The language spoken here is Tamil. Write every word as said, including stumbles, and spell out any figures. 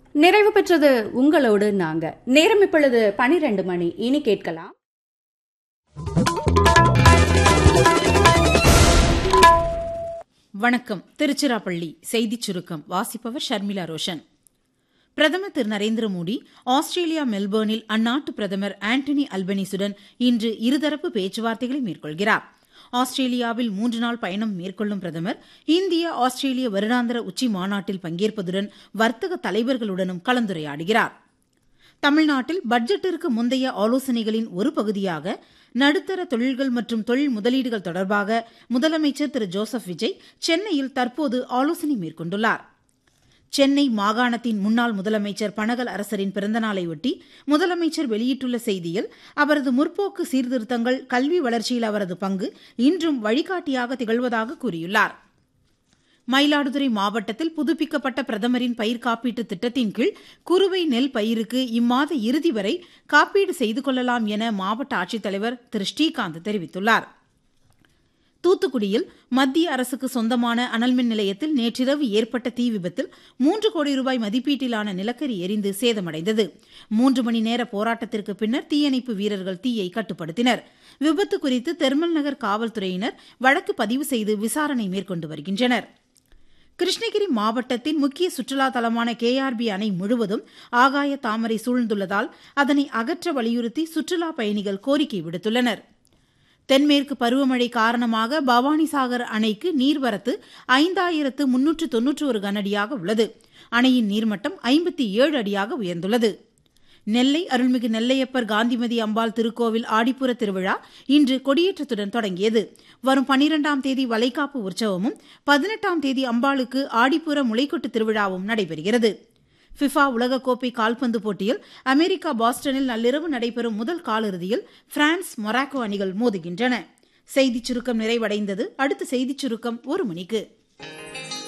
நிறைவு பெற்றது உங்களோடு நாங்க. நேரம் இப்பொழுது பனிரெண்டு மணி. இனி கேட்கலாம் வணக்கம். திருச்சிராப்பள்ளி செய்திச் சுருக்கம் வாசிப்பவர் ஷர்மிளா ரோஷன். பிரதமர் திரு நரேந்திர மோடி ஆஸ்திரேலியா மெல்பர்னில் அந்நாட்டு பிரதமர் ஆண்டனி அல்பனீசுடன் இன்று இருதரப்பு பேச்சுவார்த்தைகளை மேற்கொள்கிறார். ஆஸ்திரேலியாவில் மூன்று நாள் பயணம் மேற்கொள்ளும் பிரதமர் இந்திய ஆஸ்திரேலிய வருடாந்திர உச்சி மாநாட்டில் பங்கேற்பதுடன் வர்த்தக தலைவர்களுடனும் கலந்துரையாடுகிறார். தமிழ்நாட்டில் பட்ஜெட்டிற்கு முந்தைய ஆலோசனைகளின் ஒரு பகுதியாக நடுத்தர தொழில்கள் மற்றும் தொழில் முதலீடுகள் தொடர்பாக முதலமைச்சர் திரு ஜோசப் விஜய் சென்னையில் தற்போது ஆலோசனை மேற்கொண்டுள்ளார். சென்னை மாகாணத்தின் முன்னாள் முதலமைச்சர் பனகல் அரசரின் பிறந்தநாளையொட்டி முதலமைச்சர் வெளியிட்டுள்ள செய்தியில் அவரது முற்போக்கு சீர்திருத்தங்கள், கல்வி வளர்ச்சியில் அவரது பங்கு இன்றும் வழிகாட்டியாக திகழ்வதாக கூறியுள்ளார். மயிலாடுதுறை மாவட்டத்தில் புதுப்பிக்கப்பட்ட பிரதமரின் பயிர் காப்பீட்டு திட்டத்தின் கீழ் குறுவை நெல் பயிருக்கு இம்மாத இறுதி வரை காப்பீடு செய்து கொள்ளலாம் என மாவட்ட ஆட்சித்தலைவர் திரு ஸ்ரீகாந்த் தெரிவித்துள்ளார். தூத்துக்குடியில் மத்திய அரசுக்கு சொந்தமான அனல்மின் நிலையத்தில் நேற்றிரவு ஏற்பட்ட தீ விபத்தில் மூன்று கோடி ரூபாய் மதிப்பீட்டிலான நிலக்கரி எரிந்து சேதமடைந்தது. மூன்று மணி நேர போராட்டத்திற்கு பின்னர் தீயணைப்பு வீரர்கள் தீயை கட்டுப்படுத்தினர். விபத்து குறித்து தெர்மல் நகர் காவல்துறையினர் வழக்கு பதிவு செய்து விசாரணை மேற்கொண்டு வருகின்றனர். கிருஷ்ணகிரி மாவட்டத்தின் முக்கிய சுற்றுலா தலமான கே ஆர் பி அணை முழுவதும் ஆகாய தாமரை சூழ்ந்துள்ளதால் அதனை அகற்ற வலியுறுத்தி சுற்றுலா பயணிகள் கோரிக்கை விடுத்துள்ளனர். தென்மேற்கு பருவமழை காரணமாக பவானிசாகர் அணைக்கு நீர்வரத்து ஐந்தாயிரத்து முன்னூற்று தொன்னூற்று ஒரு கனஅடியாக உள்ளது. அணையின் நீர்மட்டம் ஐம்பத்தி ஏழு அடியாக உயர்ந்துள்ளது. நெல்லை அருள்மிகு நெல்லையப்பர் காந்திமதி அம்பாள் திருக்கோவில் ஆடிப்புற திருவிழா இன்று கொடியேற்றத்துடன் தொடங்கியது. வரும் பனிரெண்டாம் தேதி வளைகாப்பு உற்சவமும் பதினெட்டாம் தேதி அம்பாளுக்கு ஆடிப்புற முளைக்கொட்டு திருவிழாவும் நடைபெறுகிறது. ஃபிஃபா உலகக்கோப்பை கால்பந்து போட்டியில் அமெரிக்கா பாஸ்டனில் நள்ளிரவு நடைபெறும் முதல் காலிறுதியில் பிரான்ஸ், மொராக்கோ அணிகள் மோதுகின்றன. செய்திச் சுருக்கம் நிறைவடைந்தது. அடுத்த செய்திச் சுருக்கம் ஒரு மணிக்கு.